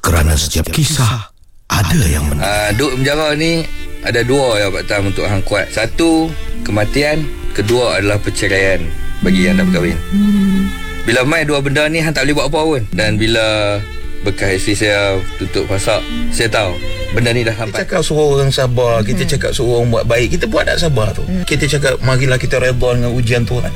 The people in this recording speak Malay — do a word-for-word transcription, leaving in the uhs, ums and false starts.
Kerana setiap kisah ada yang benar. uh, Duduk penjara ni ada dua yang Pak Tam untuk hang kuat. Satu, kematian. Kedua adalah perceraian bagi yang dah berkahwin. Bila main dua benda ni, hang tak boleh buat apa pun. Dan bila bekas isteri saya tutup pasak, saya tahu benda ni dah sampai. Kita cakap suruh orang sabar, kita cakap suruh orang buat baik, kita buat tak sabar tu. Kita cakap marilah kita redha dengan ujian Tuhan.